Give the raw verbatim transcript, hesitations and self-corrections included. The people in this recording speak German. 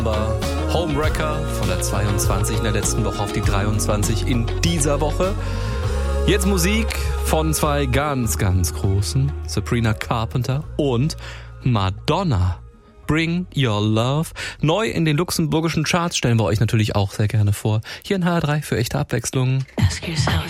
Homewrecker von der zweiundzwanzig in der letzten Woche auf die dreiundzwanzig in dieser Woche. Jetzt Musik von zwei ganz, ganz großen, Sabrina Carpenter und Madonna. Bring Your Love. Neu in den luxemburgischen Charts stellen wir euch natürlich auch sehr gerne vor. Hier in H R drei für echte Abwechslung. Ask yourself.